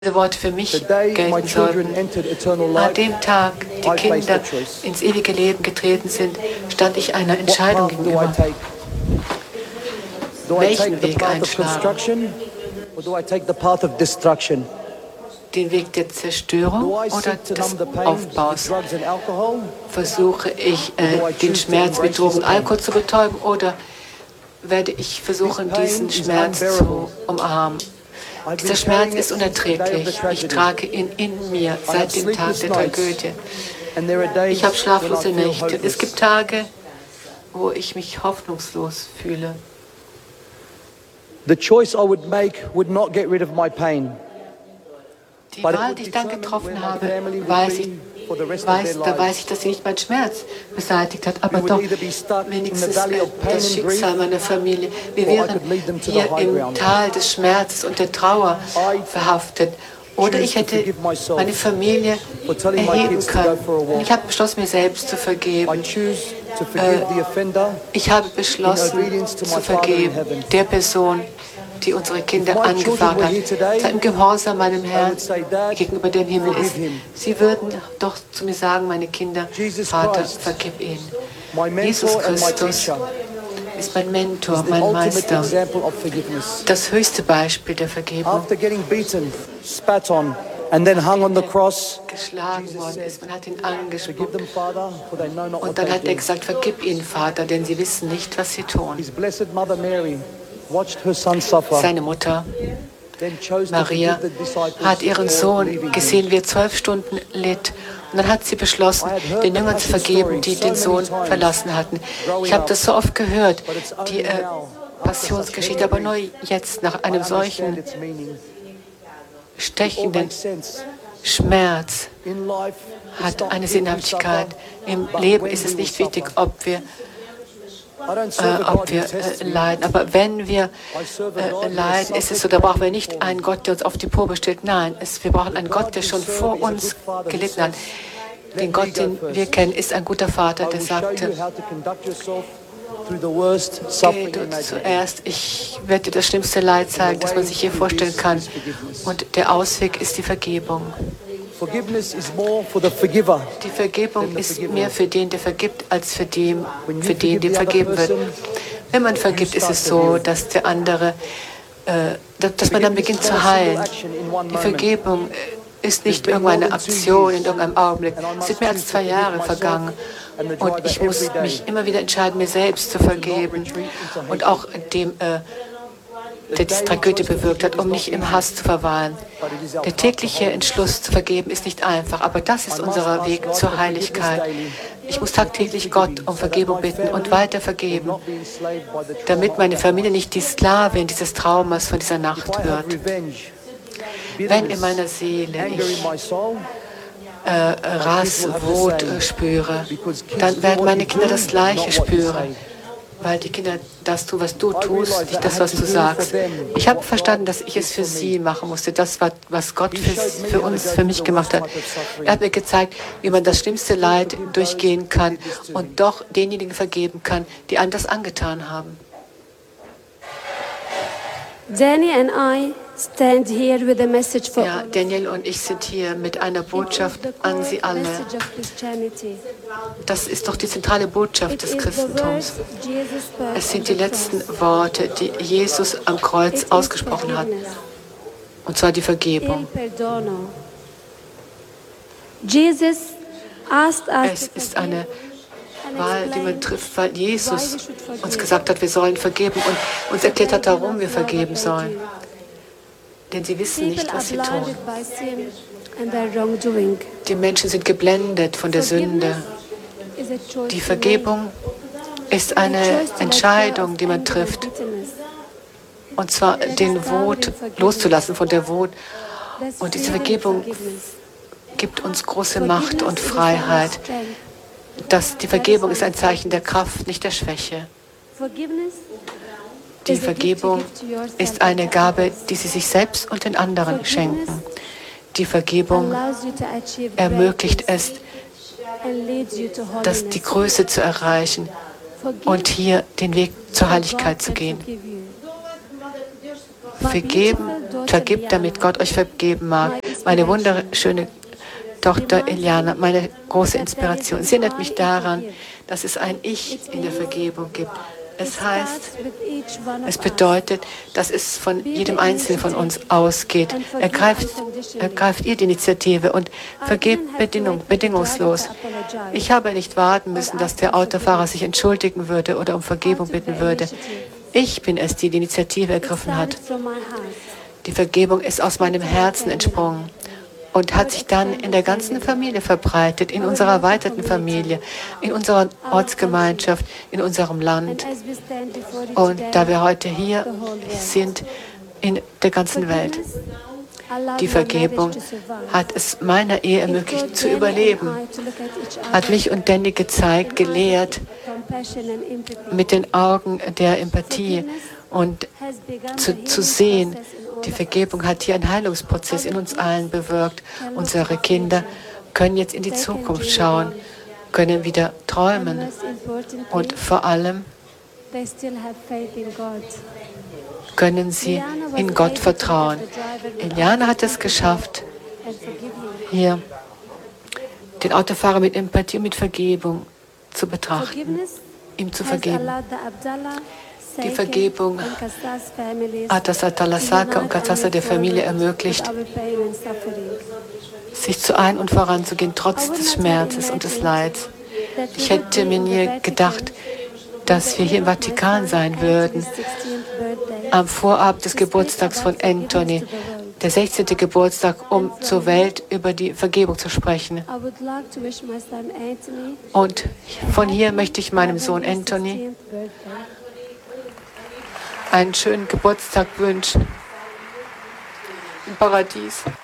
diese Worte für mich gelten sollten. An dem Tag die Kinder ins ewige Leben getreten sind, stand ich einer Entscheidung gegenüber. Welchen Weg einschlagen? Den Weg der Zerstörung oder des Aufbaus? Versuche ich, den Schmerz mit Drogen und Alkohol zu betäuben, oder werde ich versuchen, diesen Schmerz zu umarmen? Dieser Schmerz ist unerträglich. Ich trage ihn in mir seit dem Tag der Tragödie. Ich habe schlaflose Nächte. Es gibt Tage, wo ich mich hoffnungslos fühle. The choice I would make would not get rid of my pain. Die Wahl, die ich dann getroffen habe, weiß ich, dass sie nicht meinen Schmerz beseitigt hat, aber doch wenigstens das Schicksal meiner Familie. Wir wären hier im Tal des Schmerzes und der Trauer verhaftet. Oder ich hätte meine Familie erheben können. Ich habe beschlossen, mir selbst zu vergeben. Ich habe beschlossen, zu vergeben der Person, die unsere Kinder angefangen hat, sei im Gehorsam meinem Herrn gegenüber dem Himmel ist. Sie würden doch zu mir sagen, meine Kinder, Vater, vergib ihnen. Jesus Christus ist mein Mentor, mein Meister, das höchste Beispiel der Vergebung. Geschlagen worden ist, man hat ihn angespuckt. Und dann hat er gesagt, vergib ihnen, Vater, denn sie wissen nicht, was sie tun. Seine Mutter, Maria, hat ihren Sohn gesehen, wie er 12 Stunden litt. Und dann hat sie beschlossen, den Jüngern zu vergeben, die den Sohn verlassen hatten. Ich habe das so oft gehört, die Passionsgeschichte, aber nur jetzt, nach einem solchen stechenden Schmerz, hat eine Sinnhaftigkeit. Im Leben ist es nicht wichtig, ob wir leiden. Aber wenn wir leiden, ist es so, da brauchen wir nicht einen Gott, der uns auf die Probe stellt. Nein, wir brauchen einen Gott, der schon vor uns gelitten hat. Den Gott, den wir kennen, ist ein guter Vater, der sagte, geh du zuerst, ich werde dir das schlimmste Leid zeigen, das man sich hier vorstellen kann. Und der Ausweg ist die Vergebung. Die Vergebung ist mehr für den, der vergibt, als für den, dem vergeben wird. Wenn man vergibt, ist es so, dass der andere, dass man dann beginnt zu heilen. Die Vergebung ist nicht irgendeine Aktion in irgendeinem Augenblick. Es sind mehr als 2 Jahre vergangen. Und ich muss mich immer wieder entscheiden, mir selbst zu vergeben. Und auch dem, der diese Tragödie bewirkt hat, um nicht im Hass zu verweilen. Der tägliche Entschluss zu vergeben ist nicht einfach, aber das ist unser Weg zur Heiligkeit. Ich muss tagtäglich Gott um Vergebung bitten und weiter vergeben, damit meine Familie nicht die Sklavin dieses Traumas von dieser Nacht wird. Wenn in meiner Seele ich Rass, Wut spüre, dann werden meine Kinder das Gleiche spüren. Weil die Kinder das tun, was du tust, nicht das, was du sagst. Ich habe verstanden, dass ich es für sie machen musste. Das, was Gott für mich gemacht hat. Er hat mir gezeigt, wie man das schlimmste Leid durchgehen kann und doch denjenigen vergeben kann, die einem das angetan haben. Danny and I stand here with a message for ja, Daniel und ich sind hier mit einer Botschaft an Sie alle. Das ist doch die zentrale Botschaft des Christentums. Es sind die letzten Worte, die Jesus am Kreuz ausgesprochen hat. Und zwar die Vergebung. Es ist eine Wahl, die man trifft, weil Jesus uns gesagt hat, wir sollen vergeben und uns erklärt hat, warum wir vergeben sollen. Denn sie wissen nicht, was sie tun. Die Menschen sind geblendet von der Sünde. Die Vergebung ist eine Entscheidung, die man trifft. Und zwar den Wut loszulassen von der Wut. Und diese Vergebung gibt uns große Macht und Freiheit. Die Vergebung ist ein Zeichen der Kraft, nicht der Schwäche. Die Vergebung ist eine Gabe, die Sie sich selbst und den anderen schenken. Die Vergebung ermöglicht es, die Größe zu erreichen und hier den Weg zur Heiligkeit zu gehen. Vergeben Vergibt, damit Gott euch vergeben mag. Meine wunderschöne Tochter Eliana, meine große Inspiration. Sie erinnert mich daran, dass es ein Ich in der Vergebung gibt. Es heißt, es bedeutet, dass es von jedem Einzelnen von uns ausgeht. Ergreift ihr die Initiative und vergebt bedingungslos. Ich habe nicht warten müssen, dass der Autofahrer sich entschuldigen würde oder um Vergebung bitten würde. Ich bin es, die die Initiative ergriffen hat. Die Vergebung ist aus meinem Herzen entsprungen und hat sich dann in der ganzen Familie verbreitet, in unserer erweiterten Familie, in unserer Ortsgemeinschaft, in unserem Land. Und da wir heute hier sind, in der ganzen Welt. Die Vergebung hat es meiner Ehe ermöglicht zu überleben, hat mich und Danny gezeigt, gelehrt, mit den Augen der Empathie und zu sehen, die Vergebung hat hier einen Heilungsprozess in uns allen bewirkt. Unsere Kinder können jetzt in die Zukunft schauen, können wieder träumen und vor allem können sie in Gott vertrauen. Eliana hat es geschafft, hier den Autofahrer mit Empathie und mit Vergebung zu betrachten, ihm zu vergeben. Die Vergebung hat das Atalasaka und Katasa der Familie ermöglicht, sich zu ein- und voranzugehen, trotz des Schmerzes und des Leids. Ich hätte mir nie gedacht, dass wir hier im Vatikan sein würden, am Vorabend des Geburtstags von Anthony, der 16. Geburtstag, um zur Welt über die Vergebung zu sprechen. Und von hier möchte ich meinem Sohn Anthony einen schönen Geburtstag wünschen im Paradies.